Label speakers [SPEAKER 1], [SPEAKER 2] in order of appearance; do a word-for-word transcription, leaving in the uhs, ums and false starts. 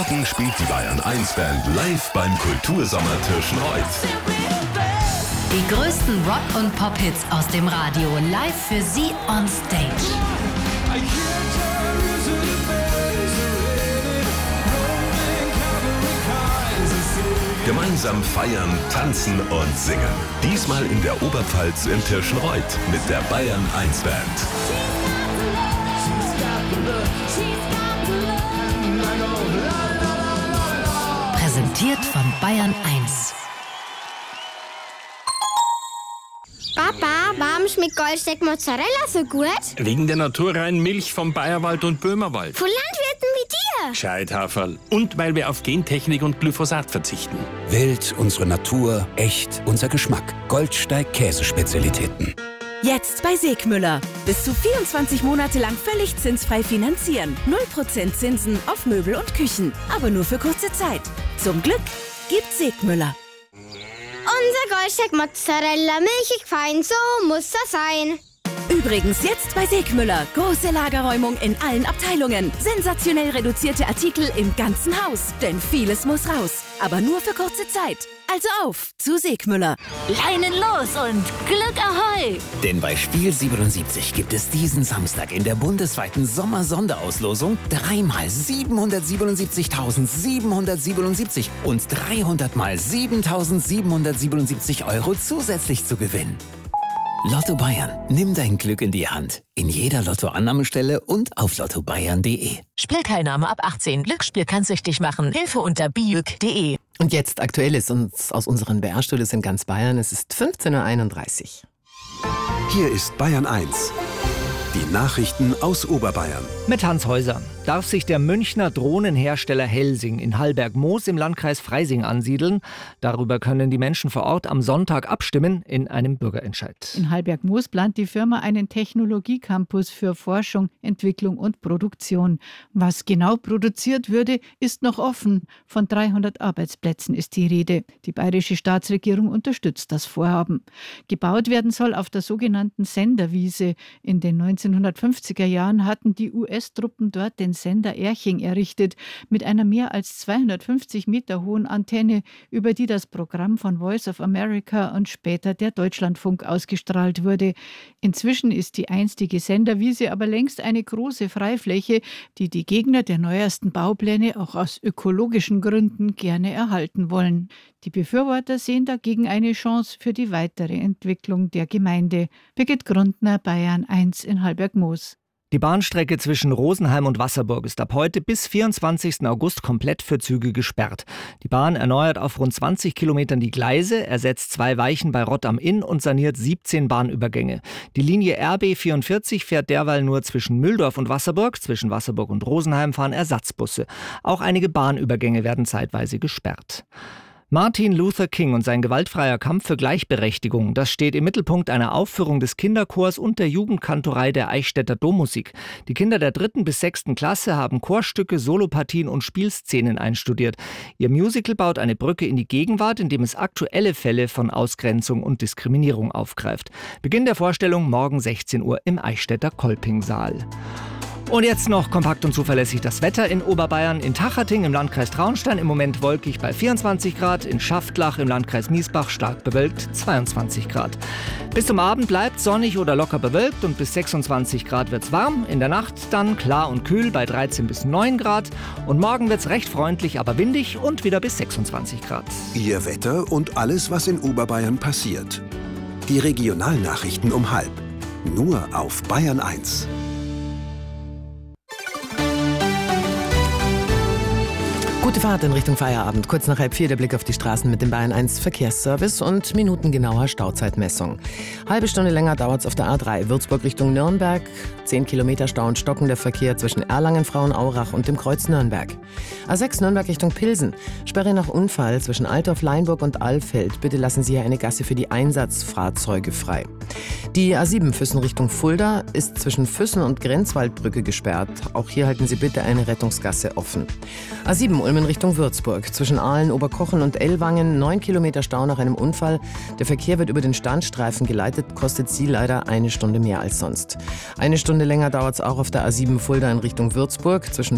[SPEAKER 1] Morgen spielt die Bayern eins Band live beim Kultursommer Tirschenreuth.
[SPEAKER 2] Die größten Rock- und Pop-Hits aus dem Radio live für Sie on Stage.
[SPEAKER 1] Gemeinsam feiern, tanzen und singen. Diesmal in der Oberpfalz in Tirschenreuth mit der Bayern eins Band.
[SPEAKER 2] Präsentiert von Bayern eins.
[SPEAKER 3] Papa, warum schmeckt Goldsteak Mozzarella so gut?
[SPEAKER 4] Wegen der naturreinen Milch vom Bayerwald und Böhmerwald.
[SPEAKER 3] Von Landwirten wie dir.
[SPEAKER 4] Gescheithaferl. Und weil wir auf Gentechnik und Glyphosat verzichten.
[SPEAKER 5] Wild, unsere Natur, echt, unser Geschmack. Goldsteig Käsespezialitäten.
[SPEAKER 6] Jetzt bei Segmüller. Bis zu vierundzwanzig Monate lang völlig zinsfrei finanzieren. null Prozent Zinsen auf Möbel und Küchen. Aber nur für kurze Zeit. Zum Glück gibt Segmüller.
[SPEAKER 3] Unser Goldsteak Mozzarella, milchig fein, so muss das sein.
[SPEAKER 6] Übrigens jetzt bei Segmüller. Große Lagerräumung in allen Abteilungen. Sensationell reduzierte Artikel im ganzen Haus. Denn vieles muss raus. Aber nur für kurze Zeit. Also auf zu Segmüller.
[SPEAKER 7] Leinen los und Glück ahoi!
[SPEAKER 8] Denn bei Spiel siebenundsiebzig gibt es diesen Samstag in der bundesweiten Sommer-Sonderauslosung dreimal siebenhundertsiebenundsiebzigtausendsiebenhundertsiebenundsiebzig und dreihundert mal siebentausendsiebenhundertsiebenundsiebzig Euro zusätzlich zu gewinnen. Lotto Bayern. Nimm dein Glück in die Hand. In jeder Lotto-Annahmestelle und auf lotto bayern punkt de.
[SPEAKER 7] Spielteilnahme ab achtzehn. Glücksspiel kann süchtig machen. Hilfe unter biüg punkt de.
[SPEAKER 9] Und jetzt Aktuelles uns aus unseren B R-Studios in ganz Bayern. Es ist fünfzehn Uhr einunddreißig.
[SPEAKER 1] Hier ist Bayern eins. Die Nachrichten aus Oberbayern.
[SPEAKER 10] Mit Hans Häuser. Darf sich der Münchner Drohnenhersteller Helsing in Hallberg-Moos im Landkreis Freising ansiedeln? Darüber können die Menschen vor Ort am Sonntag abstimmen in einem Bürgerentscheid.
[SPEAKER 11] In Hallberg-Moos plant die Firma einen Technologiecampus für Forschung, Entwicklung und Produktion. Was genau produziert würde, ist noch offen. Von dreihundert Arbeitsplätzen ist die Rede. Die bayerische Staatsregierung unterstützt das Vorhaben. Gebaut werden soll auf der sogenannten Senderwiese. In den neunzehnhundertfünfziger Jahren hatten die U S-Truppen dort den Sender Erching errichtet, mit einer mehr als zweihundertfünfzig Meter hohen Antenne, über die das Programm von Voice of America und später der Deutschlandfunk ausgestrahlt wurde. Inzwischen ist die einstige Senderwiese aber längst eine große Freifläche, die die Gegner der neuesten Baupläne auch aus ökologischen Gründen gerne erhalten wollen. Die Befürworter sehen dagegen eine Chance für die weitere Entwicklung der Gemeinde. Birgit Grundner, Bayern eins in Hallberg-Moos.
[SPEAKER 10] Die Bahnstrecke zwischen Rosenheim und Wasserburg ist ab heute bis vierundzwanzigsten August komplett für Züge gesperrt. Die Bahn erneuert auf rund zwanzig Kilometern die Gleise, ersetzt zwei Weichen bei Rott am Inn und saniert siebzehn Bahnübergänge. Die Linie R B vierundvierzig fährt derweil nur zwischen Mühldorf und Wasserburg. Zwischen Wasserburg und Rosenheim fahren Ersatzbusse. Auch einige Bahnübergänge werden zeitweise gesperrt. Martin Luther King und sein gewaltfreier Kampf für Gleichberechtigung, das steht im Mittelpunkt einer Aufführung des Kinderchors und der Jugendkantorei der Eichstätter Dommusik. Die Kinder der dritten bis sechsten Klasse haben Chorstücke, Solopartien und Spielszenen einstudiert. Ihr Musical baut eine Brücke in die Gegenwart, indem es aktuelle Fälle von Ausgrenzung und Diskriminierung aufgreift. Beginn der Vorstellung morgen sechzehn Uhr im Eichstätter Kolpingsaal. Und jetzt noch kompakt und zuverlässig das Wetter in Oberbayern. In Tachating im Landkreis Traunstein im Moment wolkig bei vierundzwanzig Grad. In Schaftlach im Landkreis Miesbach stark bewölkt zweiundzwanzig Grad. Bis zum Abend bleibt sonnig oder locker bewölkt und bis sechsundzwanzig Grad wird's warm. In der Nacht dann klar und kühl bei dreizehn bis neun Grad. Und morgen wird's recht freundlich, aber windig und wieder bis sechsundzwanzig Grad.
[SPEAKER 1] Ihr Wetter und alles, was in Oberbayern passiert. Die Regionalnachrichten um halb. Nur auf Bayern eins.
[SPEAKER 9] Gute Fahrt in Richtung Feierabend. Kurz nach halb vier der Blick auf die Straßen mit dem Bayern eins Verkehrsservice und minutengenauer Stauzeitmessung. Halbe Stunde länger dauert es auf der A drei Würzburg Richtung Nürnberg. Zehn Kilometer Stau und stockender Verkehr zwischen Erlangen, Frauenaurach und dem Kreuz Nürnberg. A sechs Nürnberg Richtung Pilsen. Sperre nach Unfall zwischen Altdorf, Leinburg und Alfeld. Bitte lassen Sie hier eine Gasse für die Einsatzfahrzeuge frei. Die A sieben Füssen Richtung Fulda ist zwischen Füssen und Grenzwaldbrücke gesperrt. Auch hier halten Sie bitte eine Rettungsgasse offen. A sieben Ulmen Richtung Würzburg. Zwischen Aalen, Oberkochen und Ellwangen neun Kilometer Stau nach einem Unfall. Der Verkehr wird über den Standstreifen geleitet, kostet Sie leider eine Stunde mehr als sonst. Eine Stunde länger dauert es auch auf der A sieben Fulda in Richtung Würzburg. Zwischen